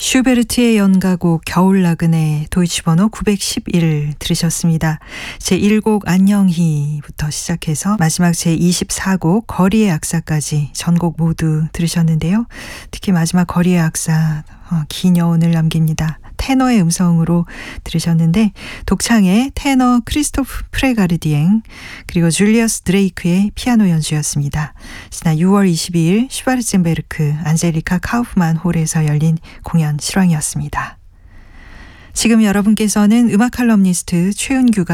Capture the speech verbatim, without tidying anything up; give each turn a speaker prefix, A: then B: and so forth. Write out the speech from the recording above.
A: 슈베르트의 연가곡 겨울나그네 도이치번호 구백십일 들으셨습니다. 제일 곡 안녕히부터 시작해서 마지막 제이십사 곡 거리의 악사까지 전곡 모두 들으셨는데요. 특히 마지막 거리의 악사 어, 긴 여운을 남깁니다. 테너의 음성으로 들으셨는데 독창의 테너 크리스토프 프레가르디엥 그리고 줄리어스 드레이크의 피아노 연주였습니다. 지난 유월 이십이일 슈바르젠베르크 안젤리카 카우프만 홀에서 열린 공연 실황이었습니다. 지금 여러분께서는 음악 칼럼니스트 최은규가